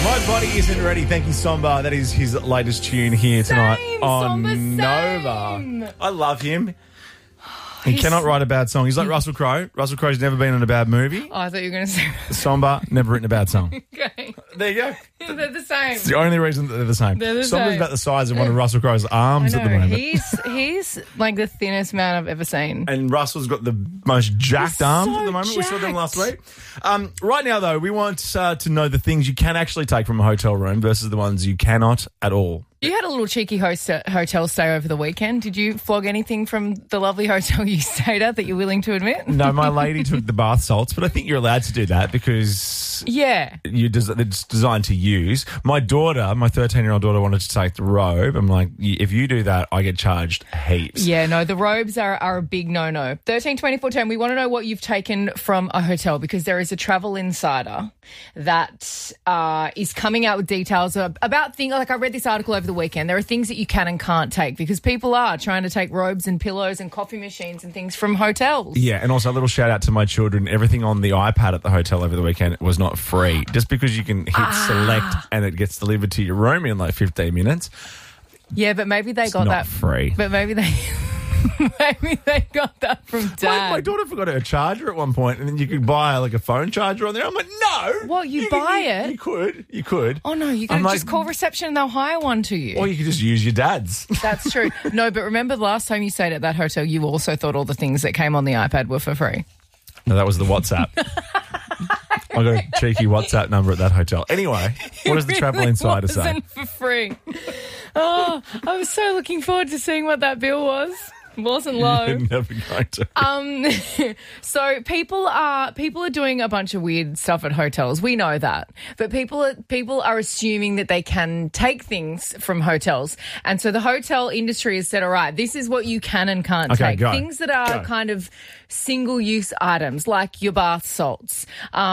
My Body Isn't Ready. Thank you, Somba. That is his latest tune here tonight on Somba, Nova. same. I love him. He cannot write a bad song. He's like Russell Crowe. Russell Crowe's never been in a bad movie. Oh, I thought you were going to say. Somba, never written a bad song. Okay. There you go. They're the same. It's the only reason that they're the same. They're the Somba's same. about the size of one of Russell Crowe's arms at the moment. He's like the thinnest man I've ever seen. And Russell's got the most jacked arms so at the moment. We saw them last jacked. week. Right now, though, we want to know the things you can actually take from a hotel room versus the ones you cannot at all. You had a little cheeky hotel stay over the weekend. Did you flog anything from the lovely hotel you stayed at that you're willing to admit? No, my lady took the bath salts, but I think you're allowed to do that because Yeah. it's designed to use. My daughter, my 13-year-old daughter, wanted to take the robe. I'm like, if you do that, I get charged heaps. Yeah, no, the robes are a big no-no. 13 24 10, we want to know what you've taken from a hotel because there is a travel insider that is coming out with details about things. Like I read this article over the weekend. There are things that you can and can't take because people are trying to take robes and pillows and coffee machines and things from hotels. Yeah, and also a little shout out to my children. Everything on the iPad at the hotel over the weekend was not free. Just because you can hit select and it gets delivered to your room in like 15 minutes. Yeah, but maybe they got not that free. But maybe they got that from Dad. My daughter forgot her charger at one point, and then you could buy like a phone charger on there. I'm like, no. What, you buy it? You could. Oh no, you can just call reception and they'll hire one to you. Or you could just use your dad's. That's true. No, but remember the last time you stayed at that hotel, you also thought all the things that came on the iPad were for free. No, that was the WhatsApp. I got a cheeky WhatsApp number at that hotel. Anyway, what does the Travel Insider say? Wasn't for free. Oh, I was so looking forward to seeing what that bill was. It wasn't low. You're never going to. So people are doing a bunch of weird stuff at hotels. We know that, but people are assuming that they can take things from hotels, and so the hotel industry has said, "All right, this is what you can and can't take. Go. Things that are kind of single-use items, like your bath salts,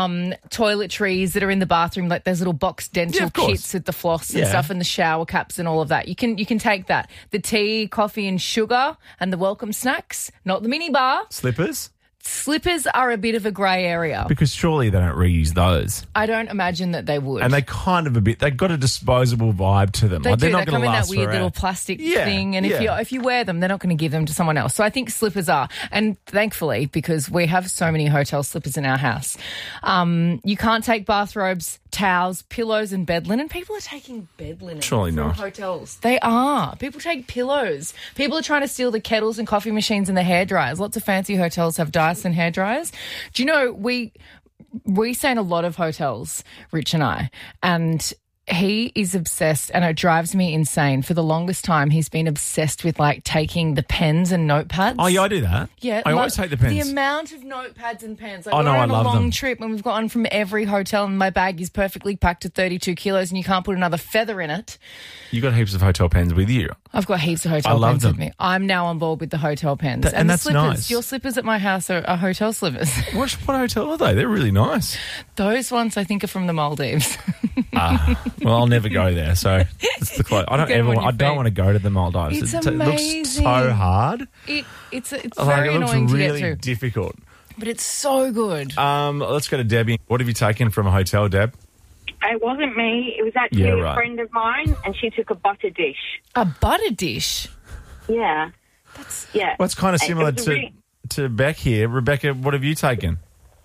toiletries that are in the bathroom, like those little box dental kits with the floss and stuff, and the shower caps and all of that. You can take that. The tea, coffee, and sugar." And the welcome snacks, not the mini bar. Slippers? Slippers are a bit of a grey area. Because surely they don't reuse those. I don't imagine that they would. And they kind of they've got a disposable vibe to them. They do. They're not They going come to in last that weird forever. little plastic thing. And if you wear them, they're not going to give them to someone else. So I think slippers are. And thankfully, because we have so many hotel slippers in our house, you can't take bathrobes, towels, pillows and bed linen. People are taking bed linen Surely from not. hotels. They are. People take pillows. People are trying to steal the kettles and coffee machines and the hairdryers. Lots of fancy hotels have Dyson hairdryers. Do you know, we stay in a lot of hotels, Rich and I, and he is obsessed, and it drives me insane. For the longest time, he's been obsessed with, like, taking the pens and notepads. Oh, yeah, I do that. Yeah. I always take the pens. The amount of notepads and pens. Like, Oh, no, we're I on a love long them. trip and we've got one from every hotel and my bag is perfectly packed to 32 kilos and you can't put another feather in it. You got heaps of hotel pens with you. I've got heaps of hotel I love pens them. with me. I'm now on board with the hotel pens. And the that's slippers. nice. Your slippers at my house are hotel slippers. What hotel are they? They're really nice. Those ones I think are from the Maldives. Well, I'll never go there, so it's the close. I Get them on your feet. want to go to the Maldives. It's It amazing. looks so hard. It's Like, very it looks annoying really to get to. difficult. But it's so good. Let's go to Debbie. What have you taken from a hotel, Deb? It wasn't me. It was actually Yeah, a right. friend of mine, and she took a butter dish. A butter dish? Yeah. Yeah. Well, it's kind of It similar was a really- to Beck here. Rebecca, what have you taken?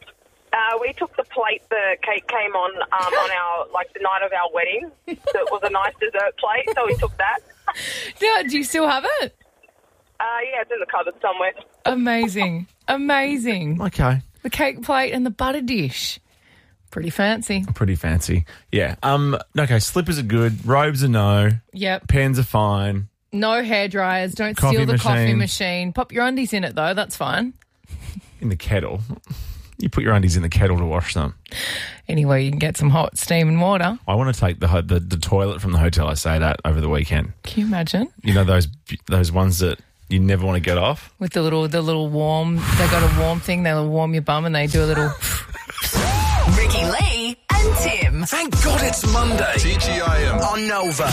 We took the plate the cake came on our, like, the night of our wedding. So it was a nice dessert plate, so we took that. Yeah, do you still have it? Yeah, it's in the cupboard somewhere. Amazing. Amazing. Okay. The cake plate and the butter dish. Pretty fancy. Pretty fancy. Yeah. Okay, slippers are good. Robes are no. Yep. Pens are fine. No hair dryers. Don't Coffee steal the coffee machine. machine. Pop your undies in it, though. That's fine. In the kettle. You put your undies in the kettle to wash them. Anyway, you can get some hot steam and water. I want to take the toilet from the hotel I stayed at over the weekend. Can you imagine? You know those ones that you never want to get off? With the little warm, they got a warm thing, they'll warm your bum and they do a little... Ricky Lee and Tim. a.m. Thank God it's Monday. TGIM on Nova.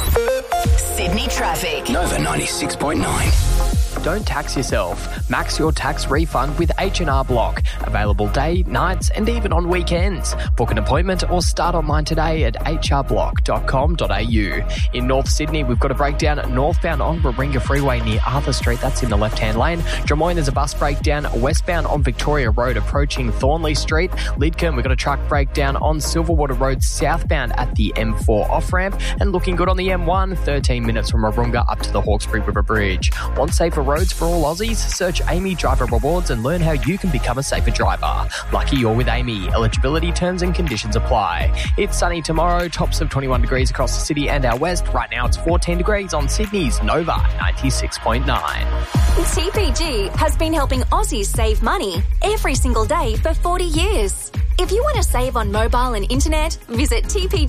Sydney traffic. Nova 96.9. Don't tax yourself. Max your tax refund with H&R Block. Available day, nights and even on weekends. Book an appointment or start online today at hrblock.com.au. In North Sydney, we've got a breakdown northbound on Warringah Freeway near Arthur Street. That's in the left-hand lane. Drummoyne, there's a bus breakdown westbound on Victoria Road approaching Thornley Street. Lidcombe, we've got a truck breakdown on Silverwater Road southbound at the M4 off-ramp. And looking good on the M1, 13 minutes from Warringah up to the Hawkesbury River Bridge. Want safer roads for all Aussies? Search Amy Driver Rewards and learn how you can become a safer driver. Lucky you're with Amy. Eligibility terms and conditions apply. It's sunny tomorrow, tops of 21 degrees across the city and our west. Right now it's 14 degrees on Sydney's Nova 96.9. TPG has been helping Aussies save money every single day for 40 years. If you want to save on mobile and internet, visit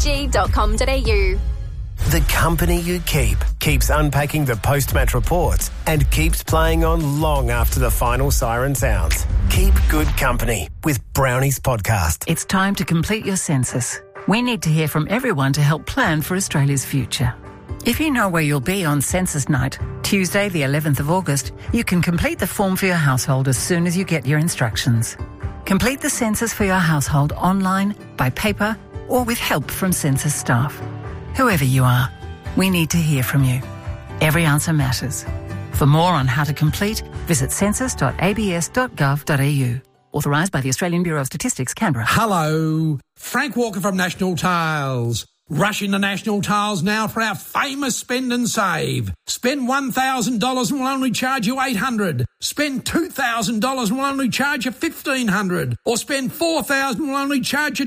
tpg.com.au. The company you keep keeps unpacking the post-match reports and keeps playing on long after the final siren sounds. Keep good company with Brownies Podcast. It's time to complete your census. We need to hear from everyone to help plan for Australia's future. If you know where you'll be on census night, Tuesday the 11th of August, you can complete the form for your household as soon as you get your instructions. Complete the census for your household online, by paper, or with help from census staff. Whoever you are, we need to hear from you. Every answer matters. For more on how to complete, visit census.abs.gov.au. Authorised by the Australian Bureau of Statistics, Canberra. Hello, Frank Walker from National Tiles. Rush into National Tiles now for our famous spend and save. Spend $1,000 and we'll only charge you $800. Spend $2,000 and we'll only charge you $1,500. Or spend $4,000 and we'll only charge you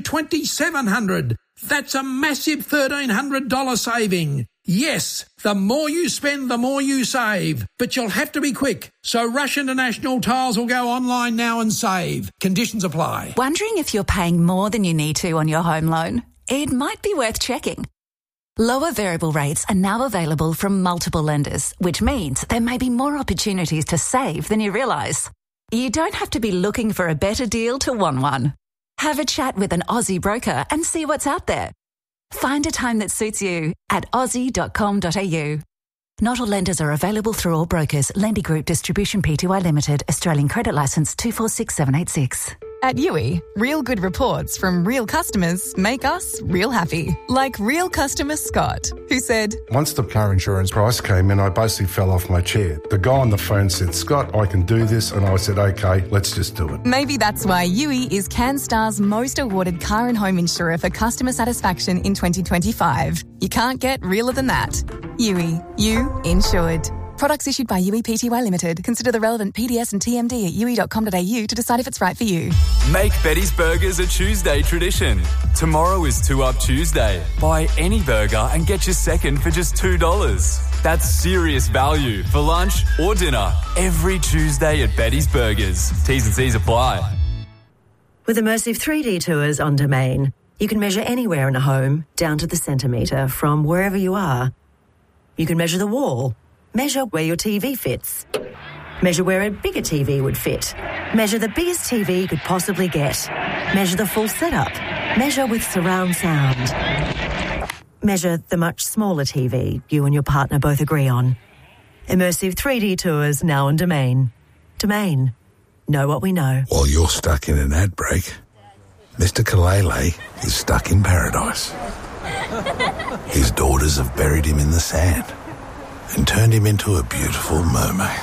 $2,700. That's a massive $1,300 saving. Yes, the more you spend, the more you save. But you'll have to be quick. So rush into National Tiles or go online now and save. Conditions apply. Wondering if you're paying more than you need to on your home loan? It might be worth checking. Lower variable rates are now available from multiple lenders, which means there may be more opportunities to save than you realise. You don't have to be looking for a better deal to want one. Have a chat with an Aussie broker and see what's out there. Find a time that suits you at aussie.com.au. Not all lenders are available through all brokers. Lendy Group Distribution Pty Limited. Australian Credit Licence 246786. At Yui, real good reports from real customers make us real happy. Like real customer Scott, who said, once the car insurance price came in, I basically fell off my chair. The guy on the phone said, Scott, I can do this. And I said, okay, let's just do it. Maybe that's why Yui is CanStar's most awarded car and home insurer for customer satisfaction in 2025. You can't get realer than that. Yui, you insured. Products issued by Yui Pty Limited. Consider the relevant PDS and TMD at yui.com.au to decide if it's right for you. Make Betty's Burgers a Tuesday tradition. Tomorrow is 2 Up Tuesday. Buy any burger and get your second for just $2. That's serious value for lunch or dinner every Tuesday at Betty's Burgers. T's and C's apply. With immersive 3D tours on Domain, you can measure anywhere in a home down to the centimetre from wherever you are. You can measure the wall. Measure where your TV fits. Measure where a bigger TV would fit. Measure the biggest TV you could possibly get. Measure the full setup. Measure with surround sound. Measure the much smaller TV you and your partner both agree on. Immersive 3D tours now on Domain. Domain. Know what we know. While you're stuck in an ad break, Mr. Kalele is stuck in paradise. His daughters have buried him in the sand and turned him into a beautiful mermaid.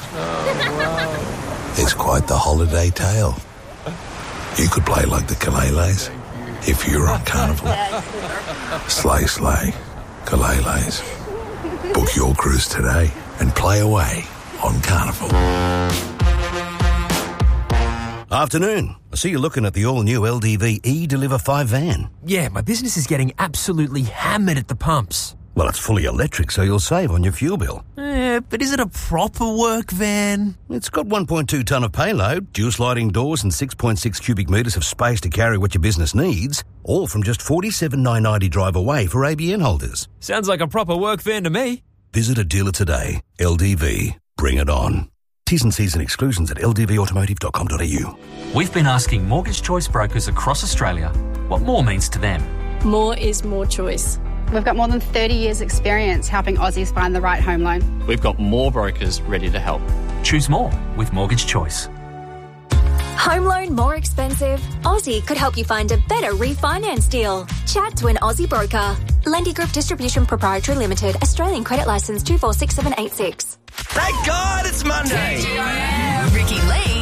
Oh, wow. It's quite the holiday tale. You could play like the Kaleles if you were on Carnival. Slay, slay, Kaleles. Book your cruise today and play away on Carnival. Afternoon. I see you're looking at the all-new LDV eDeliver 5 van. Yeah, my business is getting absolutely hammered at the pumps. Well, it's fully electric, so you'll save on your fuel bill. But is it a proper work van? It's got 1.2 tonne of payload, dual sliding doors and 6.6 cubic metres of space to carry what your business needs, all from just $47,990 drive away for ABN holders. Sounds like a proper work van to me. Visit a dealer today. LDV. Bring it on. T's and C's and exclusions at ldvautomotive.com.au. We've been asking Mortgage Choice brokers across Australia what more means to them. more is more choice. We've got more than 30 years' experience helping Aussies find the right home loan. We've got more brokers ready to help. Choose more with Mortgage Choice. Home loan more expensive? Aussie could help you find a better refinance deal. Chat to an Aussie broker. Lendy Group Distribution Proprietary Limited. Australian Credit Licence 246786. Thank God it's Monday. Ricky Lee